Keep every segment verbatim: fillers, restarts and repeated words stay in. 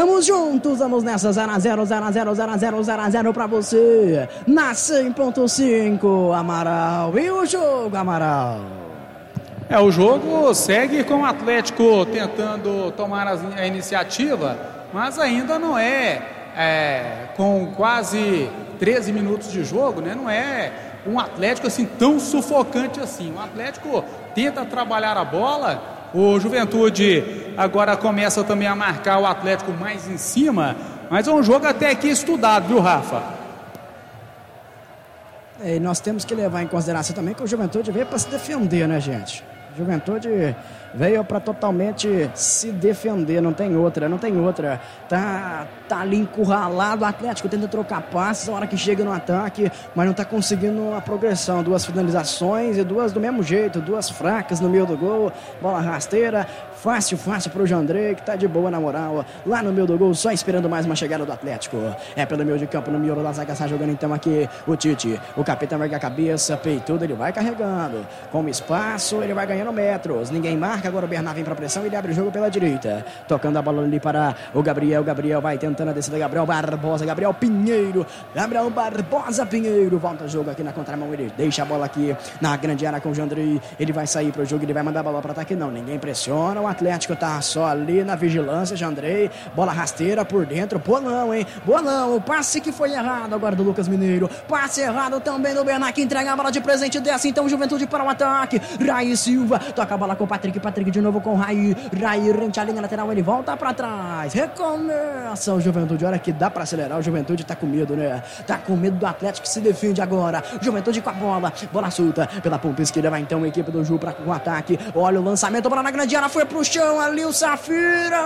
Vamos juntos, vamos nessa, zero a zero, zero a zero, zero a zero, zero a zero pra você, na cem ponto cinco, Amaral. E o jogo, Amaral? É, o jogo segue com o Atlético tentando tomar a iniciativa, mas ainda não é, é com quase treze minutos de jogo, né? Não é um Atlético assim tão sufocante assim. O Atlético tenta trabalhar a bola, o Juventude agora começa também a marcar o Atlético mais em cima, mas é um jogo até aqui estudado, viu, Rafa? E nós temos que levar em consideração também que o Juventude veio para se defender, né, gente? Juventude veio para totalmente se defender, não tem outra, não tem outra. Tá, tá ali encurralado, o Atlético tenta trocar passes na hora que chega no ataque, mas não tá conseguindo a progressão. Duas finalizações e duas do mesmo jeito, duas fracas no meio do gol, bola rasteira. Fácil, fácil pro Jandrei, que tá de boa na moral. Lá no meio do gol, só esperando mais uma chegada do Atlético. É pelo meio de campo, no miolo da zaga, está jogando então aqui o Tite. O capitão ergue a cabeça, peitudo, ele vai carregando. Com espaço, ele vai ganhando metros. Ninguém marca, agora o Bernard vem pra pressão, ele abre o jogo pela direita. Tocando a bola ali para o Gabriel. Gabriel vai tentando a descida, Gabriel Barbosa, Gabriel Pinheiro. Gabriel Barbosa Pinheiro. Volta o jogo aqui na contramão, ele deixa a bola aqui na grande área com o Jandrei. Ele vai sair pro jogo, ele vai mandar a bola para ataque, não. Ninguém pressiona, o Atlético tá só ali na vigilância, Jandrei, bola rasteira por dentro, bolão, hein, bolão, o passe que foi errado agora do Lucas Mineiro, passe errado também do Bernard, que entrega a bola de presente dessa, então Juventude para o ataque, Raí Silva, toca a bola com o Patrick, Patrick de novo com o Raí, Raí rente a linha lateral, ele volta para trás, recomeça o Juventude, olha que dá para acelerar, o Juventude tá com medo, né, tá com medo do Atlético, que se defende agora, Juventude com a bola, bola solta, pela ponta esquerda vai então a equipe do Ju para o ataque, olha o lançamento, bola na grande área, foi pro chão, ali o Safira.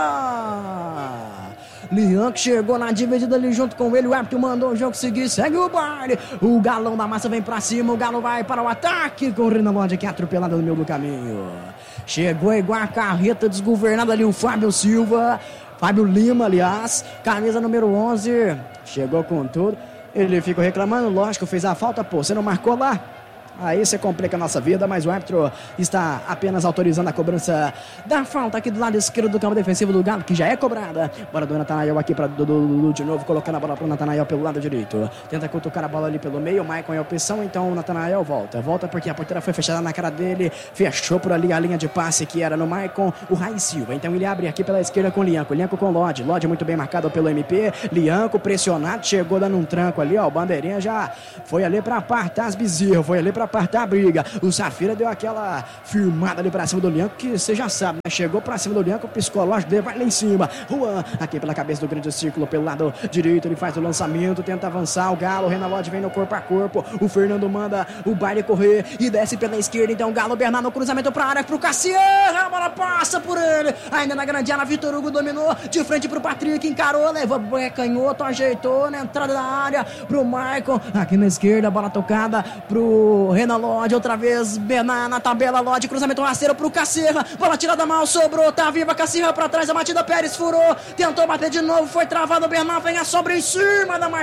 Lian que chegou na dividida ali junto com ele. O árbitro mandou o jogo seguir. Segue o baile. O Galão da Massa vem pra cima. O Galo vai para o ataque com o Rinaldi, que é atropelado no meio do caminho. Chegou igual a carreta desgovernada ali o Fábio Silva. Fábio Lima, aliás. Camisa número onze. Chegou com tudo. Ele ficou reclamando. Lógico, fez a falta. Pô, você não marcou lá? Aí você complica a nossa vida, mas o árbitro está apenas autorizando a cobrança da falta aqui do lado esquerdo do campo defensivo do Galo, que já é cobrada. Bora do Natanael aqui para Dudu de novo, colocando a bola para o Natanael pelo lado direito. Tenta cutucar a bola ali pelo meio, o Maicon é a opção, então o Natanael volta. Volta porque a porteira foi fechada na cara dele, fechou por ali a linha de passe que era no Maicon, o Raí Silva. Então ele abre aqui pela esquerda com o Lianco, Lianco com o Lodge, Lodge muito bem marcado pelo M P, Lianco pressionado, chegou dando um tranco ali, ó, o Bandeirinha já foi ali para apartar as bezerras, foi ali para apartar a briga. O Safira deu aquela firmada ali pra cima do Lianco, que você já sabe, né? Chegou pra cima do Lianco, o psicológico dele vai lá em cima. Juan, aqui pela cabeça do grande círculo, pelo lado direito, ele faz o lançamento, tenta avançar, o Galo, o Renaldi vem no corpo a corpo, o Fernando manda o baile correr e desce pela esquerda, então o Galo, Bernardo no cruzamento pra área, pro Cassier, a bola passa por ele, ainda na grande área, Vitor Hugo dominou, de frente pro Patrick, encarou, levou o canhoto, ajeitou na entrada da área, pro Maicon, aqui na esquerda, bola tocada pro Renaldi, outra vez, Bernard na tabela, Lodge, cruzamento rasteiro pro Cacirra, bola tirada mal, sobrou, tá viva, Cacirra pra trás, a batida, Pérez furou, tentou bater de novo, foi travado, Bernard vem a sobra em cima da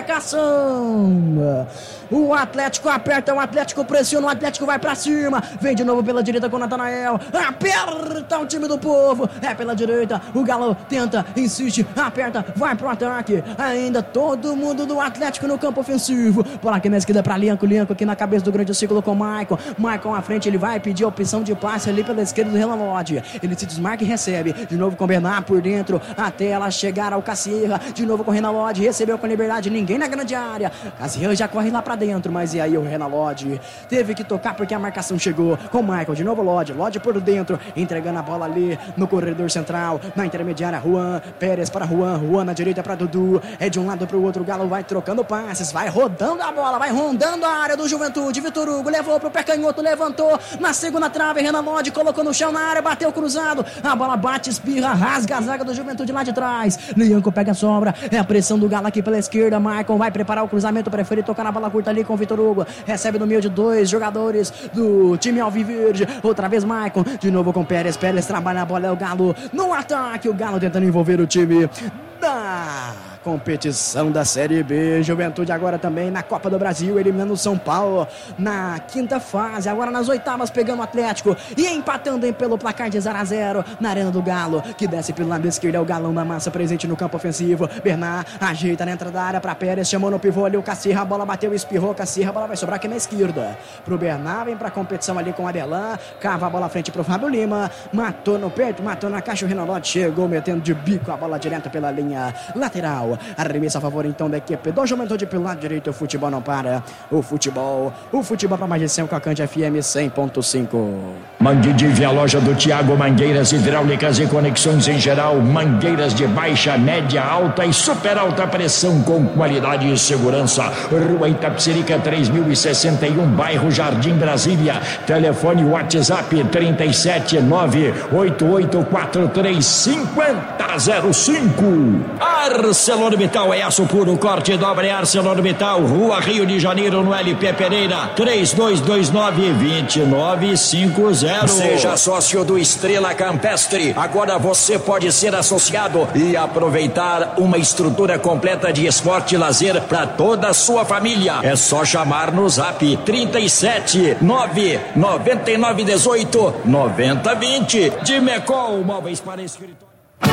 marcação. O Atlético aperta, o Atlético pressiona, o Atlético vai pra cima, vem de novo pela direita com o Natanael, aperta o time do povo, é pela direita, o Galo tenta, insiste, aperta, vai pro ataque, ainda todo mundo do Atlético no campo ofensivo, bola aqui na esquerda pra Lianco, Lianco aqui na cabeça do grande círculo com o Maicon, Maicon à frente, ele vai pedir a opção de passe ali pela esquerda do Renan Lodge, ele se desmarca e recebe, de novo com o Bernard por dentro, até ela chegar ao Cassierra, de novo com o Renan Lodge, recebeu com liberdade, ninguém na grande área, Cassierra já corre lá pra dentro, mas e aí o Renan Lodge teve que tocar porque a marcação chegou com o Michael, de novo Lodge, Lodge por dentro, entregando a bola ali no corredor central, na intermediária, Juan, Pérez para Juan, Juan na direita para Dudu, é de um lado para o outro, o Galo vai trocando passes, vai rodando a bola, vai rondando a área do Juventude, Vitor Hugo levou pro pé canhoto, levantou na segunda trave, Renan Lodge colocou no chão na área, bateu cruzado, a bola bate, espirra, rasga a zaga do Juventude lá de trás, Lianco pega a sobra, é a pressão do Galo aqui pela esquerda, Maicon vai preparar o cruzamento, prefere tocar na bola curta ali com o Vitor Hugo, recebe no meio de dois jogadores do time alviverde, outra vez Maicon, de novo com Pérez, Pérez trabalha a bola, é o Galo no ataque, o Galo tentando envolver o time da competição da Série B. Juventude agora também na Copa do Brasil, eliminando o São Paulo na quinta fase, agora nas oitavas pegando o Atlético e empatando pelo placar de zero a zero na Arena do Galo, que desce pelo lado esquerdo, é o Galão da Massa presente no campo ofensivo. Bernard ajeita na entrada da área para Pérez, chamou no pivô ali o Cacirra, a bola bateu, espirrou, Cacirra, a bola vai sobrar aqui na esquerda pro Bernard, vem pra competição ali com o Adelan, cava a bola à frente pro Fábio Lima, matou no peito, matou na caixa, o Rinaldo chegou metendo de bico a bola direto pela linha lateral, arremesso a favor então da equipe do Juventude pelo lado direito. O futebol não para, o futebol, o futebol para mais de cem, Cacante F M cem ponto cinco. Mangueidive, a loja do Thiago, mangueiras hidráulicas e conexões em geral, mangueiras de baixa, média, alta e super alta pressão com qualidade e segurança. Rua Itapecerica três mil e sessenta e um, bairro Jardim Brasília. Telefone WhatsApp trinta e sete nove oito oito quatro três cinco zero cinco. ArcelorMittal é aço puro, corte dobra é ArcelorMittal, Rua Rio de Janeiro, no L P Pereira, três dois dois nove, dois nove cinco zero. Seja sócio do Estrela Campestre. Agora você pode ser associado e aproveitar uma estrutura completa de esporte e lazer para toda a sua família. É só chamar no Zap trinta e sete nove nove nove um oito nove zero dois zero. De Mecol, móveis para escritório.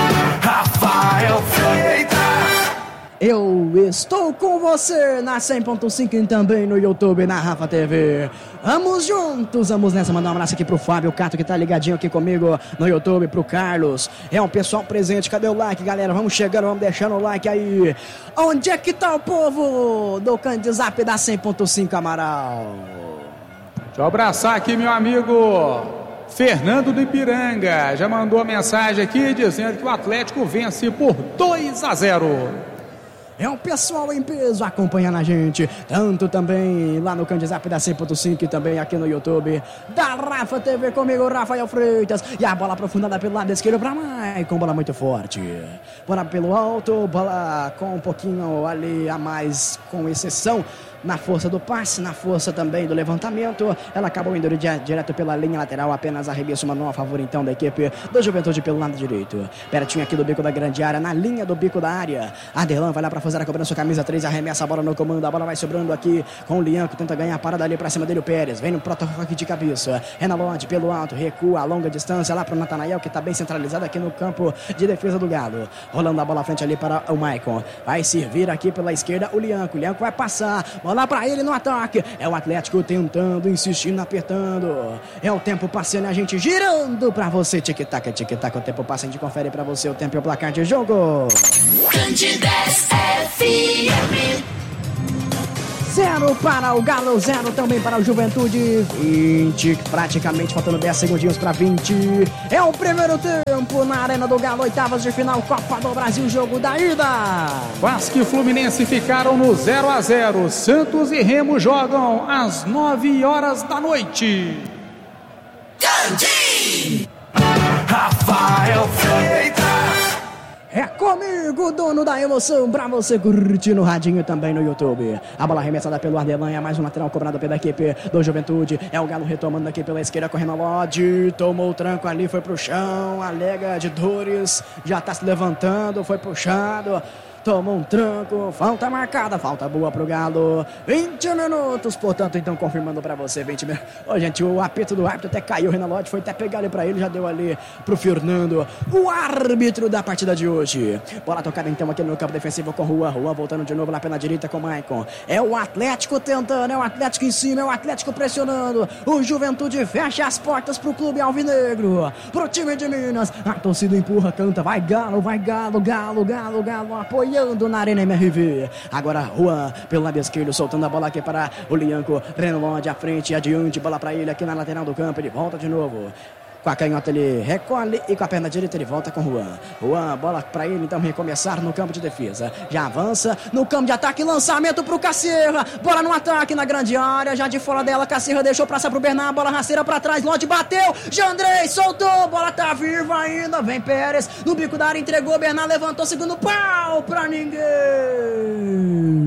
Rafael Freitas. Eu estou com você na cem ponto cinco e também no YouTube, na Rafa T V. Vamos juntos, vamos nessa. Mandar um abraço aqui pro Fábio Cato, que tá ligadinho aqui comigo no YouTube, pro Carlos. É um pessoal presente, cadê o like, galera? Vamos chegando, vamos deixando o like aí. Onde é que tá o povo do Candizap da cem ponto cinco, Amaral? Deixa eu abraçar aqui meu amigo Fernando do Ipiranga. Já mandou a mensagem aqui dizendo que o Atlético vence por dois a zero. É um pessoal em peso acompanhando a gente, tanto também lá no Candizap da cem ponto cinco e também aqui no YouTube da Rafa T V, comigo, Rafael Freitas. E a bola aprofundada pelo lado esquerdo para Maicon, bola muito forte. Bola pelo alto, bola com um pouquinho ali a mais, com exceção na força do passe, na força também do levantamento. Ela acabou indo direto pela linha lateral, apenas arremesso manual a favor então da equipe do Juventude pelo lado direito. Pertinho aqui do bico da grande área, na linha do bico da área. Adelan vai lá para fazer a cobrança, camisa três, arremessa a bola no comando, a bola vai sobrando aqui com o Lian, que tenta ganhar a parada ali para cima dele, o Pérez. Vem no protoque de cabeça. Renaldo pelo alto, recua a longa distância lá para o Natanael, que está bem centralizado aqui no campo de defesa do Galo. Rolando a bola à frente ali para o Maicon. Vai servir aqui pela esquerda o Lianco. O Lianco vai passar. Bola pra ele no ataque. É o Atlético tentando, insistindo, apertando. É o tempo passando, a gente girando pra você. Tic-tac, tic-tac. O tempo passa, a gente confere pra você o tempo e o placar de jogo. Candidez F M. Zero para o Galo, zero também para o Juventude. vinte, praticamente faltando dez segundinhos para vinte. É o primeiro tempo na Arena do Galo, oitavas de final, Copa do Brasil, jogo da ida. Vasco e Fluminense ficaram no zero a zero. Santos e Remo jogam às nove horas da noite. Candi! Rafael Freitas. É comigo, dono da emoção, pra você curtir no radinho também no YouTube. A bola arremessada pelo Ardelanha, mais um lateral cobrado pela equipe do Juventude. É o Galo retomando aqui pela esquerda, correndo a Lodi. Tomou o tranco ali, foi pro chão, alega de dores, já tá se levantando, foi puxado. Tomou um tranco, falta marcada, falta boa pro Galo. vinte minutos, portanto, então confirmando pra você, vinte minutos. Ô, gente, o apito do árbitro até caiu, o Renaldo foi até pegar ali pra ele, já deu ali pro Fernando, o árbitro da partida de hoje. Bola tocada então aqui no campo defensivo com Rua, Rua voltando de novo lá pela direita com o Maicon. É o Atlético tentando, é o Atlético em cima, é o Atlético pressionando. O Juventude fecha as portas pro clube alvinegro, pro time de Minas. A torcida empurra, canta, vai Galo, vai Galo, Galo, Galo, Galo, apoia na Arena M R V. Agora Juan pelo lado esquerdo, soltando a bola aqui para o Lianco. Renaldo à frente, adiante, bola para ele aqui na lateral do campo. Ele volta de novo. Com a canhota ele recolhe e com a perna direita ele volta com o Juan. Juan, bola para ele então recomeçar no campo de defesa. Já avança no campo de ataque, lançamento pro Cacirra. Bola no ataque na grande área, já de fora dela, Cacirra deixou passar pro Bernard, bola rasteira para trás, Lodi bateu, Jandrei soltou, bola tá viva ainda, vem Pérez, no bico da área entregou, Bernard levantou, segundo pau pra ninguém.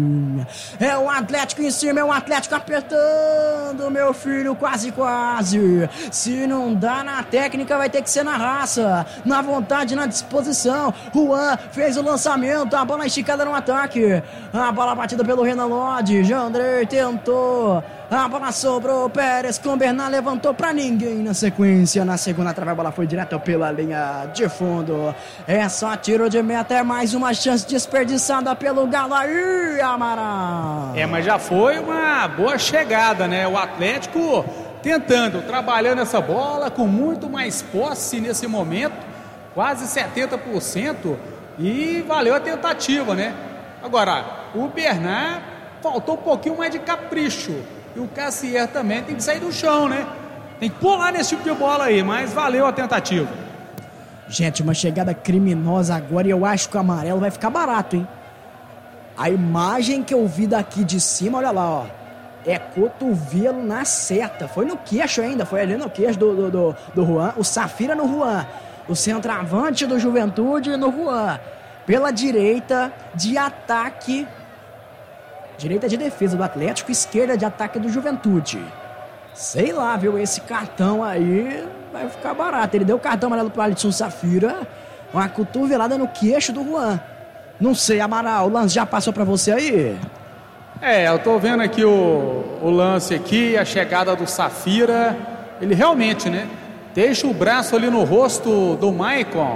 É o Atlético em cima, é o Atlético apertando, meu filho, quase, quase. Se não dá na técnica, vai ter que ser na raça, na vontade, na disposição. Juan fez o lançamento, a bola esticada no ataque. A bola batida pelo Renan Lodge. Jandrei tentou. A bola sobrou, Pérez com Bernard levantou pra ninguém na sequência. Na segunda trave a bola foi direto pela linha de fundo. É só tiro de meta, é mais uma chance desperdiçada pelo Galo aí, Amaral. É, mas já foi uma boa chegada, né? O Atlético tentando, trabalhando essa bola com muito mais posse nesse momento, quase setenta por cento, e valeu a tentativa, né? Agora, o Bernard faltou um pouquinho mais de capricho. E o Cassier também tem que sair do chão, né? Tem que pular nesse tipo de bola aí, mas valeu a tentativa. Gente, uma chegada criminosa agora e eu acho que o amarelo vai ficar barato, hein? A imagem que eu vi daqui de cima, olha lá, ó. É cotovelo na seta. Foi no queixo ainda, foi ali no queixo do, do, do, do Juan. O Safira no Juan. O centroavante do Juventude no Juan. Pela direita de ataque... Direita de defesa do Atlético, esquerda de ataque do Juventude. Sei lá, viu? Esse cartão aí vai ficar barato. Ele deu o cartão amarelo pro Alisson Safira. Uma cotovelada no queixo do Juan. Não sei, Amaral, o lance já passou pra você aí? É, eu tô vendo aqui o, o lance aqui, a chegada do Safira. Ele realmente, né? Deixa o braço ali no rosto do Maicon.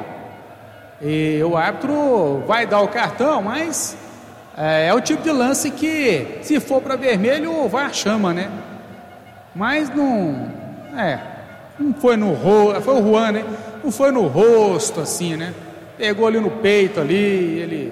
E o árbitro vai dar o cartão, mas... É, é o tipo de lance que, se for para vermelho, o V A R chama, né? Mas não... É, não foi no rosto... Foi o Juan, né? Não foi no rosto, assim, né? Pegou ali no peito, ali, ele...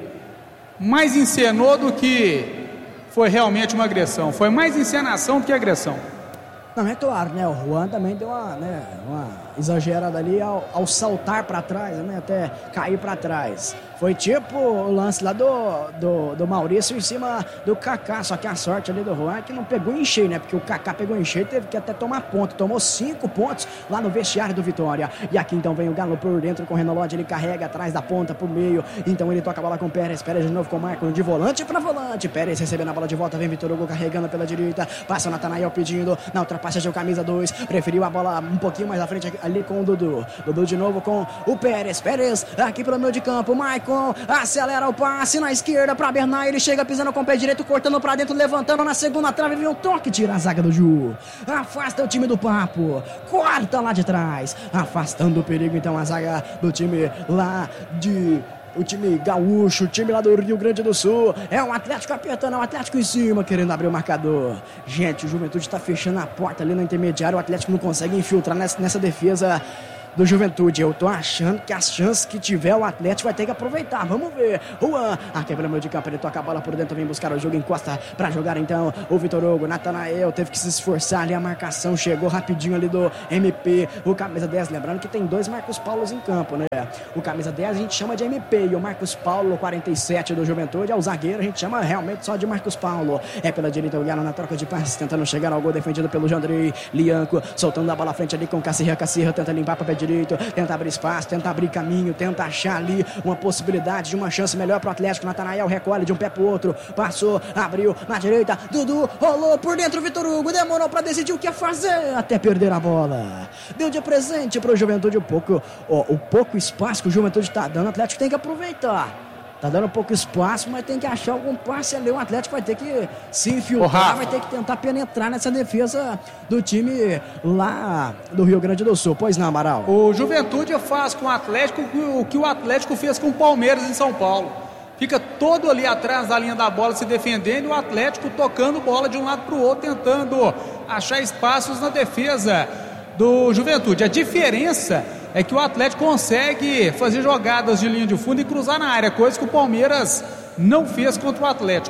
Mais encenou do que foi realmente uma agressão. Foi mais encenação do que agressão. Não, é claro, né? O Juan também deu uma, né, uma exagerada ali ao, ao saltar para trás, né? Até cair para trás. Foi tipo o lance lá do, do, do Maurício em cima do Kaká. Só que a sorte ali do Juan é que não pegou em cheio, né? Porque o Kaká pegou em cheio e teve que até tomar ponto. Tomou cinco pontos lá no vestiário do Vitória. E aqui então vem o Galo por dentro com o Renan Lodge. Ele carrega atrás da ponta pro meio. Então ele toca a bola com o Pérez. Pérez de novo com o Marco de volante para volante. Pérez recebendo a bola de volta. Vem Vitor Hugo carregando pela direita. Passa o Natanael pedindo. Na ultrapassagem o camisa dois. Preferiu a bola um pouquinho mais à frente ali com o Dudu. Dudu de novo com o Pérez. Pérez aqui pelo meio de campo. Maicon acelera o passe na esquerda para Bernard. Ele chega pisando com o pé direito, cortando para dentro, levantando na segunda trave. Vem um toque, tira a zaga do Ju. Afasta o time do Papo. Corta lá de trás. Afastando o perigo, então, a zaga do time lá de... O time gaúcho, o time lá do Rio Grande do Sul. É um Atlético apertando, é um Atlético em cima, querendo abrir o marcador. Gente, o Juventude está fechando a porta ali no intermediário. O Atlético não consegue infiltrar nessa, nessa defesa do Juventude. Eu tô achando que as chances que tiver o Atlético vai ter que aproveitar. Vamos ver. Juan, aqui pelo meio de campo, ele toca a bola por dentro, vem buscar o jogo, encosta pra jogar então o Vitor Hugo. Natanael teve que se esforçar ali, a marcação chegou rapidinho ali do M P. O camisa dez, lembrando que tem dois Marcos Paulos em campo, né? O camisa dez a gente chama de M P e o Marcos Paulo, quarenta e sete do Juventude, é o zagueiro, a gente chama realmente só de Marcos Paulo. É pela direita o Galo na troca de passes, tentando chegar ao gol, defendido pelo Jandrei. Lianco soltando a bola à frente ali com o Cassirra. Cassirra tenta limpar para o pé direito, tenta abrir espaço, tenta abrir caminho, tenta achar ali uma possibilidade de uma chance melhor para o Atlético. Natanael recolhe de um pé pro outro, passou, abriu na direita, Dudu rolou por dentro, Vitor Hugo demorou para decidir o que ia fazer até perder a bola. Deu de presente pro Juventude o pouco, ó, o pouco espaço que o Juventude tá dando, o Atlético tem que aproveitar. Tá dando pouco espaço, mas tem que achar algum passe ali. O Atlético vai ter que se infiltrar, oh, vai ter que tentar penetrar nessa defesa do time lá do Rio Grande do Sul. Pois não, Amaral? O Juventude faz com o Atlético o que o Atlético fez com o Palmeiras em São Paulo. Fica todo ali atrás da linha da bola se defendendo e o Atlético tocando bola de um lado para o outro, tentando achar espaços na defesa do Juventude. A diferença é que o Atlético consegue fazer jogadas de linha de fundo e cruzar na área, coisa que o Palmeiras não fez contra o Atlético.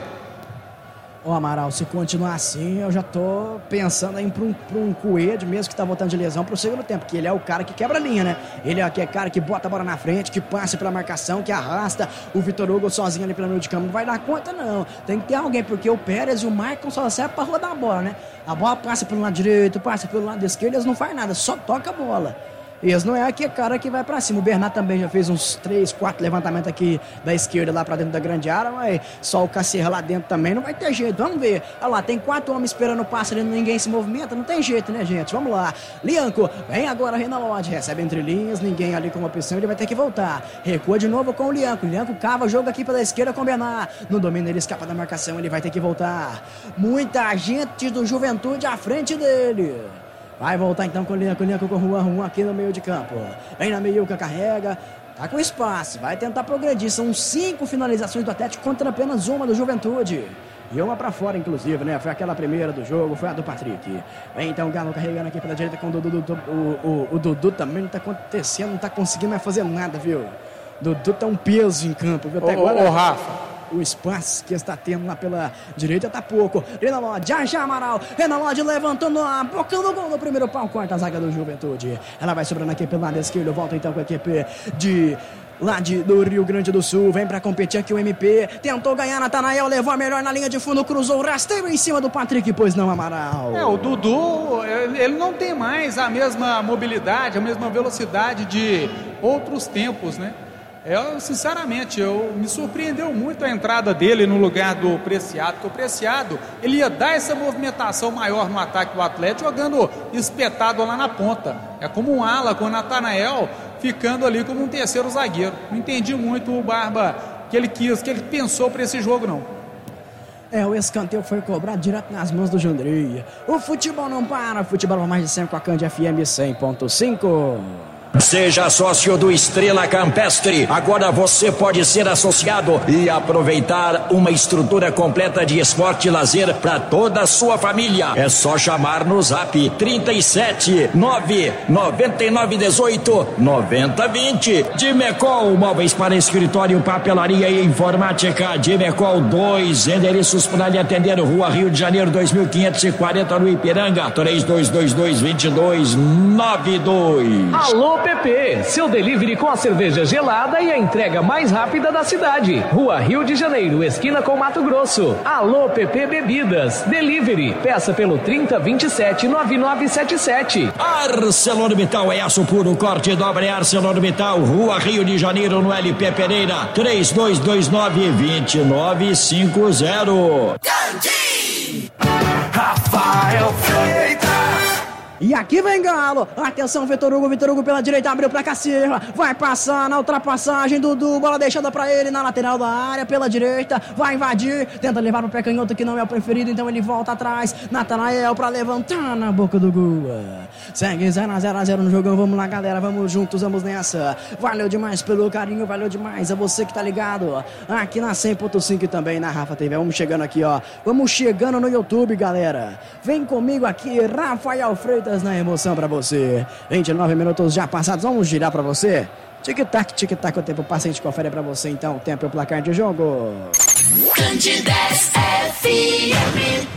Ô Amaral, se continuar assim, eu já tô pensando em ir pra um, pra um Coelho, mesmo que tá voltando de lesão, pro segundo tempo, porque ele é o cara que quebra a linha, né? Ele é aquele cara que bota a bola na frente, que passa pela marcação, que arrasta. O Vitor Hugo sozinho ali pelo meio de campo não vai dar conta, não. Tem que ter alguém, porque o Pérez e o Maicon só servem pra rodar a bola, né? A bola passa pelo lado direito, passa pelo lado esquerdo, eles não fazem nada, só toca a bola. Isso não é aqui cara que vai pra cima. O Bernardo também já fez uns três, quatro levantamentos aqui da esquerda lá pra dentro da grande área, mas só o Casserra lá dentro também não vai ter jeito. Vamos ver. Olha lá, tem quatro homens esperando o passe ali, ninguém se movimenta, não tem jeito, né, gente? Vamos lá. Lianco, vem agora Renan Lodge, recebe entre linhas, ninguém ali com opção, ele vai ter que voltar. Recua de novo com o Lianco. Lianco cava o jogo aqui pela esquerda com o Bernardo. No domínio ele escapa da marcação, ele vai ter que voltar. Muita gente do Juventude à frente dele. Vai voltar então com o Lianco, Lianco com o Juan, Juan aqui no meio de campo. Vem na meiuca, carrega. Tá com espaço, vai tentar progredir. São cinco finalizações do Atlético contra apenas uma do Juventude. E uma pra fora, inclusive, né? Foi aquela primeira do jogo, foi a do Patrick. Vem então o Galo carregando aqui pela direita com o Dudu. O, o, o Dudu também não tá acontecendo, não tá conseguindo mais fazer nada, viu? Dudu tá um peso em campo, viu? Até ô, agora. Ô, Rafa. O espaço que está tendo lá pela direita tá pouco. Renan Lodge, já já Amaral. Renan Lodge levantando a boca no gol no primeiro pau. Corta a zaga do Juventude. Ela vai sobrando aqui pelo lado esquerdo. Volta então com a equipe de... lá de, do Rio Grande do Sul, vem pra competir aqui o M P, tentou ganhar, Natanael levou a melhor na linha de fundo, cruzou o rasteiro em cima do Patrick, pois não, Amaral. É, o Dudu, ele não tem mais a mesma mobilidade, a mesma velocidade de outros tempos, né? Eu, sinceramente, eu, me surpreendeu muito a entrada dele no lugar do Preciado, porque o Preciado, ele ia dar essa movimentação maior no ataque do Atlético, jogando espetado lá na ponta. É como um ala com o Natanael ficando ali como um terceiro zagueiro. Não entendi muito o Barba que ele quis, que ele pensou para esse jogo, não. É, o escanteio foi cobrado direto nas mãos do Jandria. O futebol não para, o futebol mais de sempre com a Cand F M cem ponto cinco. Seja sócio do Estrela Campestre. Agora você pode ser associado e aproveitar uma estrutura completa de esporte e lazer para toda a sua família. É só chamar no zap trinta e sete, nove nove nove um oito, nove zero dois zero. Dimecol, móveis para escritório, papelaria e informática. Dimecol, dois endereços para lhe atender. Rua Rio de Janeiro, dois mil quinhentos e quarenta, no Ipiranga. três dois dois dois, dois dois nove dois. Alô, P P, seu delivery com a cerveja gelada e a entrega mais rápida da cidade. Rua Rio de Janeiro, esquina com Mato Grosso. Alô, P P Bebidas, delivery. Peça pelo trinta, vinte e sete, nove nove sete sete. ArcelorMittal é aço puro, corte e dobra. É ArcelorMittal, Rua Rio de Janeiro, no L P Pereira. três dois dois nove, dois nove cinco zero. Rafael Freitas. E aqui vem Galo, atenção Vitor Hugo, Vitor Hugo pela direita, abriu pra Casserra, vai passar na ultrapassagem, Dudu, bola deixada pra ele na lateral da área, pela direita, vai invadir, tenta levar pro pé canhoto que não é o preferido, então ele volta atrás, Natanael pra levantar na boca do gol. Segue zero a zero a zero no jogão, vamos lá galera, vamos juntos, vamos nessa. Valeu demais pelo carinho, valeu demais a você que tá ligado aqui na cem ponto cinco e também na Rafa T V. Vamos chegando aqui, ó, vamos chegando no YouTube, galera. Vem comigo aqui, Rafael Freitas na emoção pra você. vinte e nove minutos já passados, vamos girar pra você. Tic-tac, tic-tac, o tempo passa, a gente confere pra você então o tempo e o placar de jogo. Candidez F M.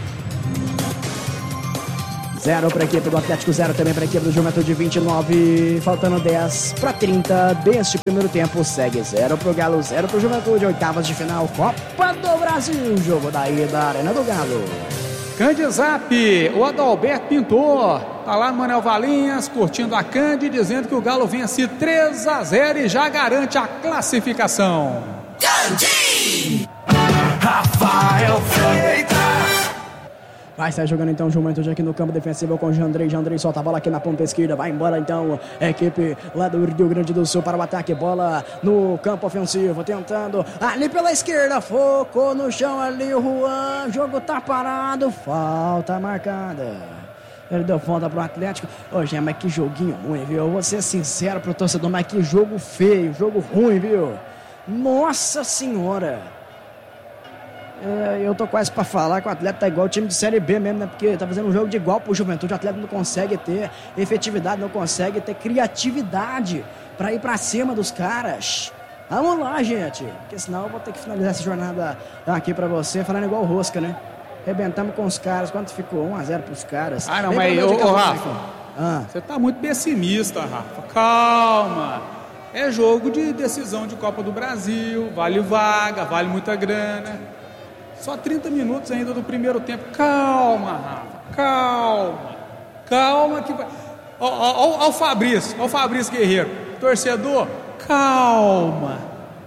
Zero para a equipe do Atlético, zero também para a equipe do Juventude, vinte e nove, faltando dez para trinta deste primeiro tempo. Segue zero para o Galo, zero para o Juventude, oitavas de final, Copa do Brasil, jogo da ida, Arena do Galo. Candizap, o Adalberto Pintor, tá lá no Manuel Valinhas, curtindo a Cande, dizendo que o Galo vence três a zero e já garante a classificação. Candi! Rafael Freitas. Vai sair jogando então o Juventude aqui no campo defensivo com o Jandrei. Jandrei solta a bola aqui na ponta esquerda. Vai embora então a equipe lá do Rio Grande do Sul para o ataque. Bola no campo ofensivo. Tentando ali pela esquerda. Focou no chão ali o Juan. Jogo tá parado. Falta marcada. Ele deu falta pro Atlético. Ô, Gê, mas que joguinho ruim, viu? Eu vou ser sincero pro torcedor, mas que jogo feio. Jogo ruim, viu? Nossa Senhora. É, eu tô quase pra falar que o Atlético tá igual o time de Série B mesmo, né? Porque tá fazendo um jogo de igual pro Juventude. O Atlético não consegue ter efetividade, não consegue ter criatividade pra ir pra cima dos caras. Vamos lá, gente, porque senão eu vou ter que finalizar essa jornada aqui pra você falando igual o Rosca, né? Rebentamos com os caras. Quanto ficou? um a zero pros caras. Ah, não, mas, ô, ô Rafa, ah. você tá muito pessimista, Rafa. Calma. É jogo de decisão de Copa do Brasil, vale vaga, vale muita grana. Só trinta minutos ainda do primeiro tempo. Calma, Rafa, calma. Calma que vai... Ó, ó, ó o Fabrício, ó o Fabrício Guerreiro. Torcedor, calma.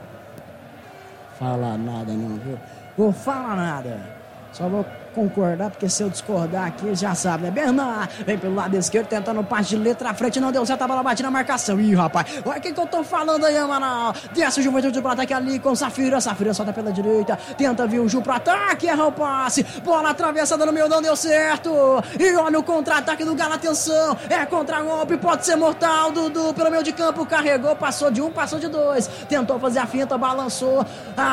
Fala nada não, viu? Vou falar nada. Só vou concordar, porque se eu discordar aqui, já sabe, né? Bernard vem pelo lado esquerdo, tentando o passe de letra à frente, não deu certo, a bola bate na marcação. Ih, rapaz, olha o que, que eu tô falando aí, Amaral. Desce o Juventude pro ataque ali com o Safira. Safira solta pela direita, tenta vir o Ju pro ataque, erra o passe. Bola atravessada no meio, não deu certo. E olha o contra-ataque do Galo, atenção. É contra-golpe, pode ser mortal. Dudu pelo meio de campo, carregou, passou de um, passou de dois. Tentou fazer a finta, balançou.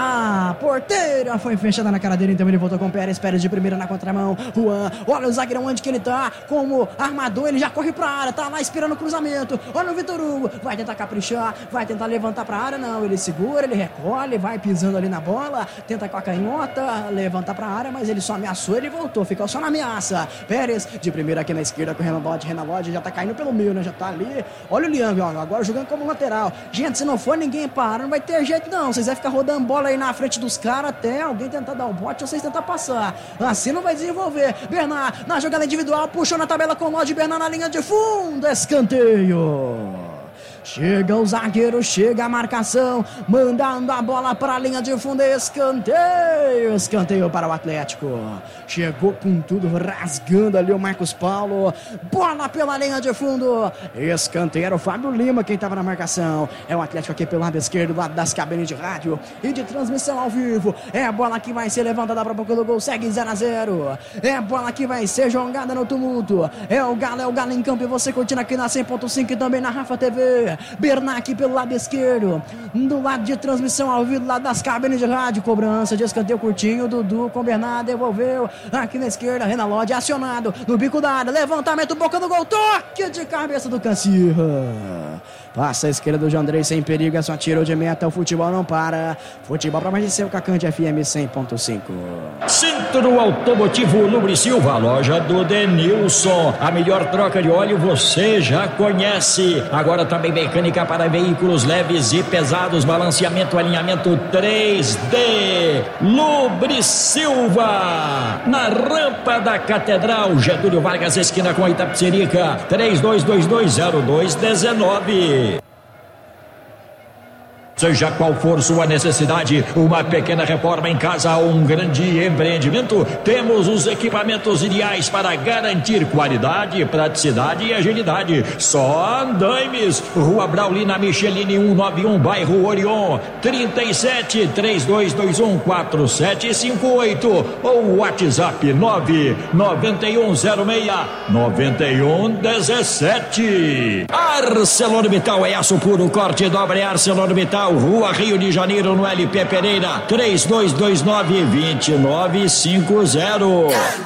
A porteira foi fechada na cara dele, então ele voltou com o Pérez. Pérez de primeira na contramão. Juan, olha o zagueirão onde que ele tá. Como armador, ele já corre pra área, tá lá esperando o cruzamento. Olha o Vitor Hugo, vai tentar caprichar, vai tentar levantar pra área. Não, ele segura, ele recolhe, vai pisando ali na bola, tenta com a canhota levantar pra área, mas ele só ameaçou, ele voltou, ficou só na ameaça. Pérez de primeira aqui na esquerda com o Renan Lodge. Renan Lodge já tá caindo pelo meio, né? Já tá ali. Olha o Liang, ó, agora jogando como lateral. Gente, se não for ninguém para, não vai ter jeito não. Vocês vão ficar rodando bola aí na frente dos caras até alguém tentar dar o bote ou vocês tentar passar. Assim não vai desenvolver. Bernard na jogada individual, puxou na tabela com o Lodge. Bernard na linha de fundo, escanteio. Chega o zagueiro, chega a marcação, mandando a bola para a linha de fundo, escanteio, escanteio para o Atlético. Chegou com tudo, rasgando ali o Marcos Paulo, bola pela linha de fundo, escanteio. Era o Fábio Lima quem estava na marcação. É o Atlético aqui pelo lado esquerdo, lado das cabines de rádio e de transmissão ao vivo. É a bola que vai ser levantada para a boca do gol, segue zero a zero. É a bola que vai ser jogada no tumulto. É o Galo, é o Galo em campo e você curtindo aqui na cem ponto cinco e também na Rafa T V. Bernard aqui pelo lado esquerdo, do lado de transmissão ao vivo, do lado das cabines de rádio, cobrança de escanteio curtinho, Dudu com Bernard, devolveu aqui na esquerda, Renan Lodge acionado no bico da área, levantamento, boca do gol, toque de cabeça do Cancirra. Passa a esquerda do Jandrei sem perigo, é só tiro de meta, o futebol não para. Futebol para mais de seu Cacante F M cem ponto cinco. Centro Automotivo Lubrisilva, loja do Denilson. A melhor troca de óleo você já conhece. Agora também mecânica para veículos leves e pesados, balanceamento, alinhamento três D. Lubrisilva, na rampa da Catedral, Getúlio Vargas, esquina com Itapecerica, três dois dois dois zero dois um nove. Seja qual for sua necessidade, uma pequena reforma em casa ou um grande empreendimento, temos os equipamentos ideais para garantir qualidade, praticidade e agilidade. Só Andaimes, Rua Braulina Michelini cento e noventa e um, bairro Orion, trinta e sete, três dois dois um, quatro sete cinco oito ou WhatsApp nove nove um zero seis nove um um sete. ArcelorMittal é aço puro, corte e dobra, é ArcelorMittal, Rua Rio de Janeiro, no L P Pereira, três dois dois nove, dois nove cinco zero.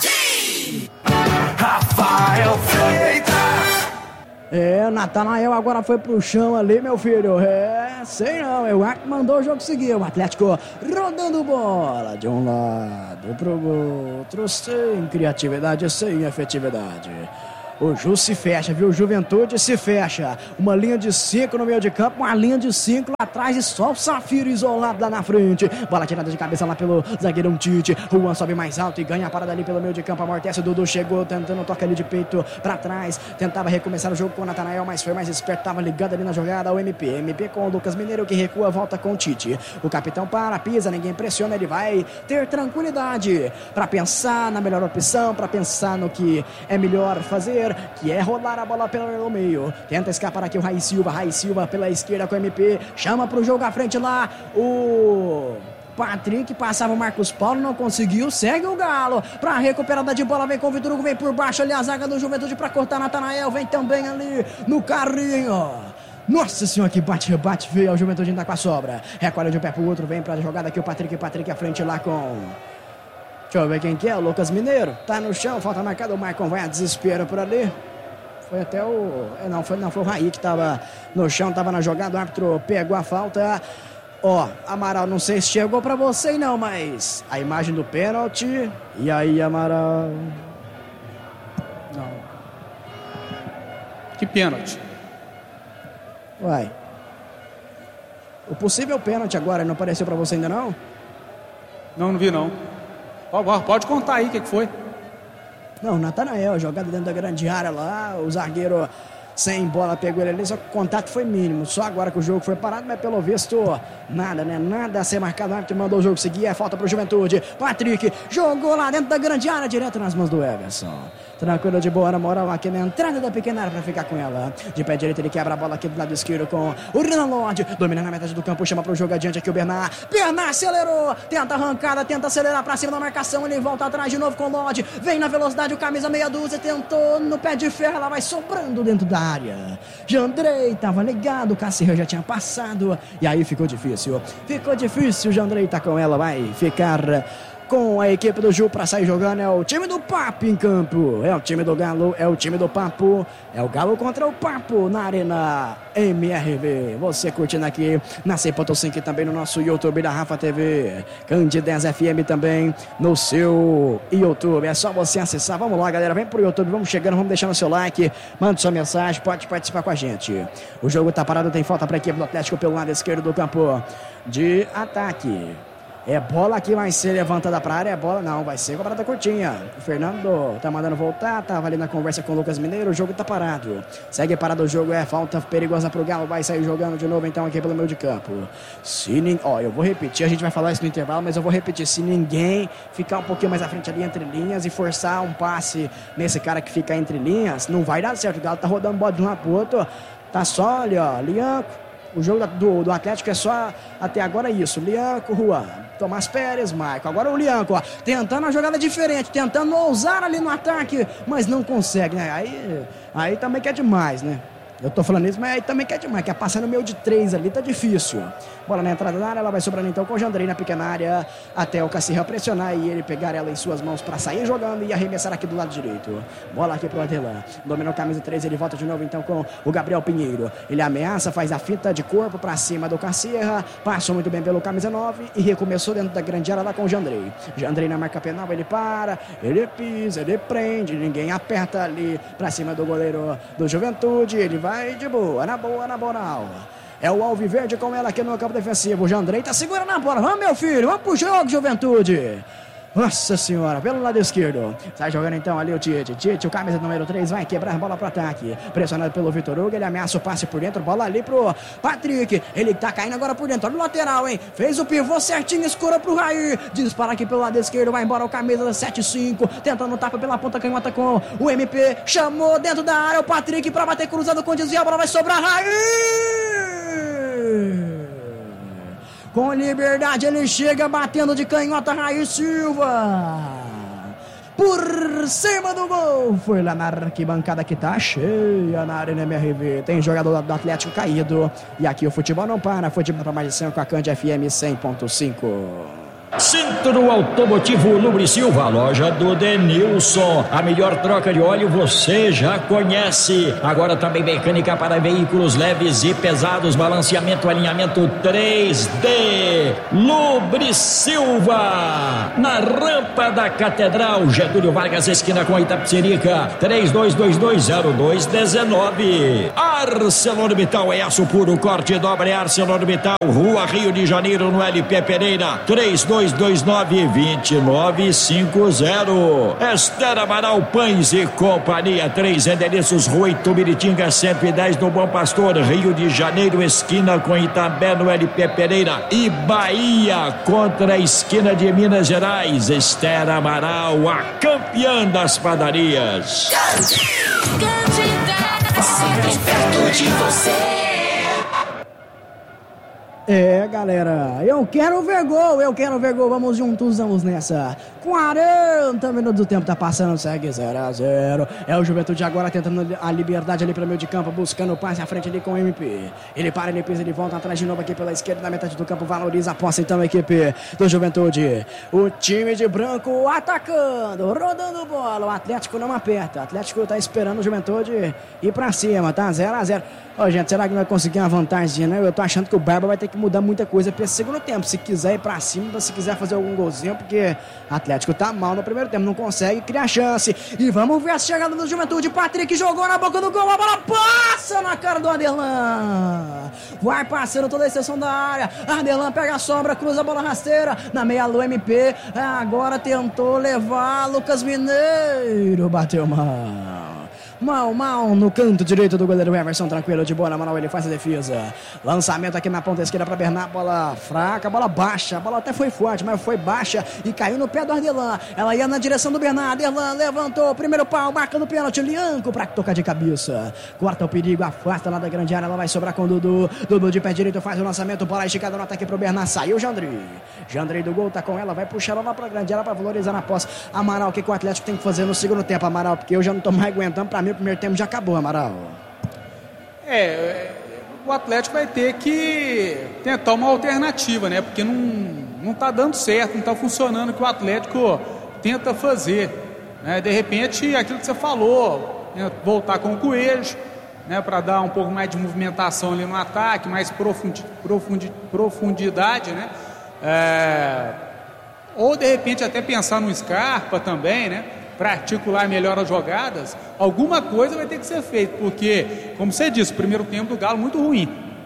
Rafael Freitas. É, Natanael agora foi pro chão ali, meu filho. É, sei não, é o Ar que mandou o jogo seguir. O Atlético rodando bola de um lado pro outro, sem criatividade, sem efetividade. O Ju se fecha, viu? Juventude se fecha. Uma linha de cinco no meio de campo, uma linha de cinco lá atrás e só o Safiro isolado lá na frente. Bola tirada de cabeça lá pelo zagueirão Tite. Juan sobe mais alto e ganha a parada ali pelo meio de campo. Amortece, o Dudu chegou tentando tocar ali de peito pra trás. Tentava recomeçar o jogo com o Natanael, mas foi mais esperto. Tava ligado ali na jogada o M P. M P com o Lucas Mineiro que recua, volta com o Tite. O capitão para, pisa, ninguém pressiona. Ele vai ter tranquilidade pra pensar na melhor opção, pra pensar no que é melhor fazer, que é rolar a bola pelo meio. Tenta escapar aqui o Raí Silva. Raí Silva pela esquerda com o M P. Chama pro jogo à frente lá o Patrick, passava o Marcos Paulo, não conseguiu. Segue o Galo pra recuperada de bola. Vem com o Vitor Hugo, vem por baixo ali a zaga do Juventude pra cortar. Natanael vem também ali no carrinho. Nossa senhora, que bate, bate feio. O Juventude ainda com a sobra. Recolhe de um pé pro outro, vem pra jogada aqui o Patrick. Patrick à frente lá com... Deixa eu ver quem que é, o Lucas Mineiro. Tá no chão, falta marcada. O Marcon vai a desespero por ali. Foi até o... É, não, foi, não, foi o Raí que tava no chão, tava na jogada. O árbitro pegou a falta. Ó, Amaral, não sei se chegou pra você não, mas a imagem do pênalti. E aí, Amaral? Não. Que pênalti? Uai. O possível pênalti agora não apareceu pra você ainda não? Não, não vi não. Pode contar aí o que, que foi. Não, Natanael, jogada dentro da grande área lá, o zagueiro sem bola, pegou ele ali, só que o contato foi mínimo. Só agora que o jogo foi parado, mas pelo visto, nada, né? Nada a ser marcado. O árbitro mandou o jogo seguir, é falta pro Juventude. Patrick jogou lá dentro da grande área, direto nas mãos do Everson. Tranquilo, de boa, na moral, aqui na entrada da pequena área pra ficar com ela. De pé direito, ele quebra a bola aqui do lado esquerdo com o Renan Lodge. Domina na metade do campo, chama pro jogo adiante aqui o Bernard. Bernard acelerou, tenta arrancada, tenta acelerar pra cima da marcação. Ele volta atrás de novo com o Lodge. Vem na velocidade, o camisa meia dúzia, tentou no pé de ferro, ela vai sobrando dentro da área. Jandrei tava ligado, o Cassirra já tinha passado. E aí ficou difícil. Ficou difícil, Jandrei tá com ela, vai ficar com a equipe do Ju para sair jogando. É o time do Papo em campo. É o time do Galo, é o time do Papo. É o Galo contra o Papo na Arena M R V. Você curtindo aqui na cem ponto cinco e também no nosso YouTube da Rafa T V. Candidez F M também no seu YouTube. É só você acessar. Vamos lá, galera. Vem pro YouTube, vamos chegando, vamos deixando seu like. Manda sua mensagem, pode participar com a gente. O jogo tá parado, tem falta para a equipe do Atlético pelo lado esquerdo do campo de ataque. É bola que vai ser levantada pra área, é bola não, vai ser cobrada curtinha. O Fernando tá mandando voltar, tava ali na conversa com o Lucas Mineiro, o jogo tá parado. Segue parado o jogo, é falta perigosa pro Galo, vai sair jogando de novo então aqui pelo meio de campo. Se ninguém, ó, eu vou repetir, a gente vai falar isso no intervalo, mas eu vou repetir, se ninguém ficar um pouquinho mais à frente ali entre linhas e forçar um passe nesse cara que fica entre linhas, não vai dar certo. O Galo tá rodando bola de um lado pro outro, tá só ali, ó, Lianco. O jogo do, do Atlético é só até agora isso. Lianco, Juan, Tomás Pérez, Maicon. Agora o Lianco, ó, tentando uma jogada diferente, tentando ousar ali no ataque, mas não consegue, né? Aí, aí também que é demais, né? Eu tô falando isso, mas aí também que é demais, que é passar no meio de três ali, tá difícil. Bola na entrada da área, ela vai sobrando então com o Jandrei na pequena área, até o Cassirra pressionar e ele pegar ela em suas mãos pra sair jogando e arremessar aqui do lado direito. Bola aqui pro Adelan, dominou camisa três, ele volta de novo então com o Gabriel Pinheiro. Ele ameaça, faz a fita de corpo pra cima do Cassirra, passou muito bem pelo camisa nove e recomeçou dentro da grande área lá com o Jandrei. Jandrei na marca penal, ele para, ele pisa, ele prende, ninguém aperta ali pra cima do goleiro do Juventude, ele vai Vai de boa, na boa, na moral. É o Alviverde com ela aqui no campo defensivo. O Jandrei tá segurando a bola. Vamos, meu filho, vamos pro jogo, Juventude. Nossa senhora, pelo lado esquerdo. Sai jogando então ali o Tite. Tite, o camisa número três, vai quebrar a bola pro ataque. Pressionado pelo Vitor Hugo, ele ameaça o passe por dentro. Bola ali pro Patrick. Ele tá caindo agora por dentro. Olha o lateral, hein? Fez o pivô certinho, escura pro Raí. Dispara aqui pelo lado esquerdo, vai embora o camisa da sete cinco. Tentando tapa pela ponta canhota com o M P. Chamou dentro da área o Patrick pra bater cruzado com desvio. A bola vai sobrar, Raí! Com liberdade ele chega batendo de canhota, Raí Silva. Por cima do gol. Foi lá na arquibancada que tá cheia na Arena M R V. Tem jogador do Atlético caído. E aqui o futebol não para. Futebol pra mais com a Cande F M cem ponto cinco. Centro Automotivo Lubrisilva, loja do Denilson. A melhor troca de óleo você já conhece. Agora também mecânica para veículos leves e pesados, balanceamento, alinhamento três D. Lubrisilva, na rampa da Catedral, Getúlio Vargas, esquina com Itapecerica. três dois dois dois zero dois um nove. ArcelorMittal é aço puro, corte e dobra é ArcelorMittal. Rua Rio de Janeiro, no L P Pereira. três dois dois nove, dois nove cinco zero. Esther Amaral Pães e Companhia, três endereços, Rua Itumiritinga cento e dez, no Bom Pastor, Rio de Janeiro, esquina com Itambé, no L P Pereira. E Bahia, contra a esquina de Minas Gerais. Esther Amaral, a campeã das padarias. Sempre perto de você. É, galera, eu quero ver gol, eu quero ver gol, vamos juntos, vamos nessa. quarenta minutos do tempo tá passando, segue zero a zero. É o Juventude agora tentando a liberdade ali pelo meio de campo, buscando o passe à frente ali com o M P. Ele para, ele pisa, ele volta atrás de novo aqui pela esquerda, na metade do campo, valoriza a posse então a equipe do Juventude. O time de branco atacando, rodando bola, o Atlético não aperta, o Atlético tá esperando o Juventude ir pra cima, tá zero a zero. Ó, gente, será que vai conseguir uma vantagem, né? Eu tô achando que o Barba vai ter que mudar muita coisa pra esse segundo tempo, se quiser ir pra cima, se quiser fazer algum golzinho, porque o Atlético tá mal no primeiro tempo, não consegue criar chance. E vamos ver a chegada do Juventude. Patrick jogou na boca do gol, a bola passa na cara do Aderlan. Vai passando toda a extensão da área. Aderlan pega a sombra, cruza a bola rasteira na meia lua M P. Agora tentou levar Lucas Mineiro, bateu mal. Mal, mal no canto direito do goleiro Everson, tranquilo, de boa na moral, ele faz a defesa. Lançamento aqui na ponta esquerda para Bernard, bola fraca, bola baixa, a bola até foi forte, mas foi baixa e caiu no pé do Ardelan. Ela ia na direção do Bernard, Ardelan levantou, primeiro pau, marcando o pênalti, Lianco para tocar de cabeça. Corta o perigo, afasta lá da grande área, ela vai sobrar com o Dudu. Dudu de pé direito faz o lançamento, bola esticada no ataque pro Bernard, saiu o Jandrei. Jandrei do gol, tá com ela, vai puxar ela lá pra grande área para valorizar na posse. Amaral, o que, que o Atlético tem que fazer no segundo tempo, Amaral? Porque eu já não tô mais aguentando, pra mim o primeiro tempo já acabou, Amaral. É, o Atlético vai ter que tentar uma alternativa, né? Porque não, não tá dando certo, não tá funcionando o que o Atlético tenta fazer, né? De repente, aquilo que você falou, né? Voltar com o Coelho, né? Para dar um pouco mais de movimentação ali no ataque, mais profundi, profundi, profundidade, né? É, ou de repente até pensar no Scarpa também, né? Para articular melhor as jogadas, alguma coisa vai ter que ser feita, porque, como você disse, o primeiro tempo do Galo muito ruim.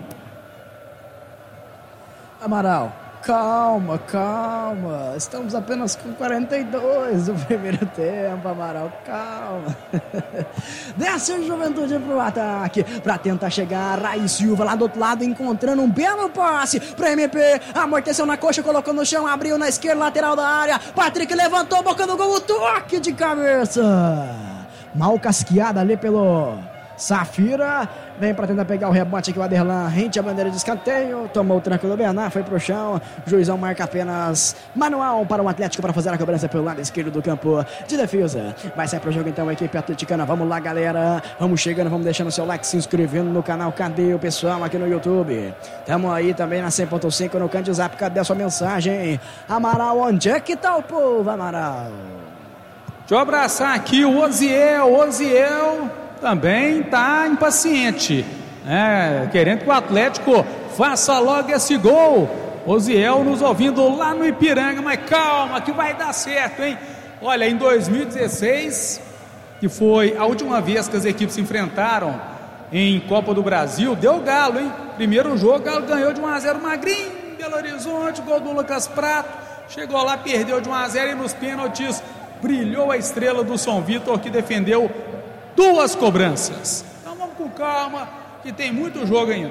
Amaral, calma, calma, estamos apenas com quarenta e dois do primeiro tempo, Amaral, calma. Desce o Juventude pro ataque, para tentar chegar, Raí Silva lá do outro lado, encontrando um belo passe para M P, amorteceu na coxa, colocou no chão, abriu na esquerda, lateral da área, Patrick levantou, boca no gol, o toque de cabeça, mal casqueada ali pelo Safira, vem para tentar pegar o rebote aqui, o Aderlan rente a bandeira de escanteio, tomou o tranco do Bernard, foi pro chão, o juizão marca apenas manual para o Atlético para fazer a cobrança pelo lado esquerdo do campo de defesa. Vai sair pro jogo então a equipe atleticana, vamos lá galera, vamos chegando, vamos deixando seu like, se inscrevendo no canal, cadê o pessoal aqui no YouTube? Tamo aí também na cem ponto cinco no canto zap, cadê a sua mensagem? Amaral, onde é que tá o povo, Amaral? Deixa eu abraçar aqui o Oziel, Oziel também está impaciente, né? Querendo que o Atlético faça logo esse gol. Oziel nos ouvindo lá no Ipiranga, mas calma que vai dar certo, hein? Olha, em dois mil e dezesseis, que foi a última vez que as equipes se enfrentaram em Copa do Brasil, deu Galo, hein? Primeiro jogo, o Galo ganhou de um a zero, Magrinho, Belo Horizonte, gol do Lucas Prato, chegou lá, perdeu de um a zero e nos pênaltis brilhou a estrela do São Vitor, que defendeu duas cobranças. Então vamos com calma, que tem muito jogo ainda.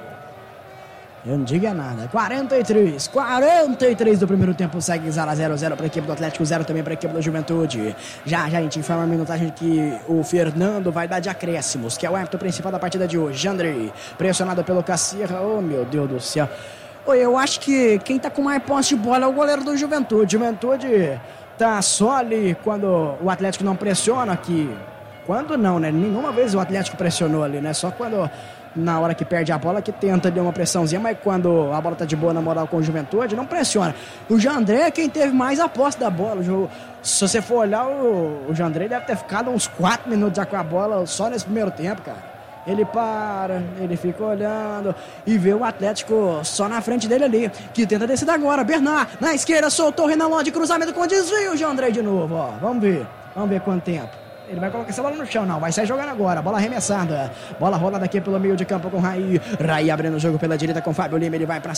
Eu não digo nada. quarenta e três, quarenta e três do primeiro tempo, segue zero a zero para a equipe do Atlético, zero também para a equipe da Juventude. Já, já a gente informa a minutagem que o Fernando vai dar de acréscimos, que é o árbitro principal da partida de hoje. Jandrei, pressionado pelo Cacirra. Oh, meu Deus do céu. Oh, eu acho que quem tá com mais posse de bola é o goleiro do Juventude. Juventude tá só ali quando o Atlético não pressiona aqui. Quando não, né? Nenhuma vez o Atlético pressionou ali, né? Só quando, na hora que perde a bola, que tenta dar uma pressãozinha, mas quando a bola tá de boa na moral com o Juventude, não pressiona. O Jandrei é quem teve mais a posse da bola. Se você for olhar, o, o Jandrei deve ter ficado uns quatro minutos já com a bola só nesse primeiro tempo, cara. Ele para, ele fica olhando e vê o Atlético só na frente dele ali, que tenta descer agora. Bernard, na esquerda, soltou o Renan Lodge, cruzamento com desvio, o Jandrei de novo, ó. Vamos ver, vamos ver quanto tempo. Ele vai colocar essa bola no chão, não. Vai sair jogando agora. Bola arremessada. Bola rolada aqui pelo meio de campo com Raí. Raí abrindo o jogo pela direita com Fábio Lima. Ele vai pra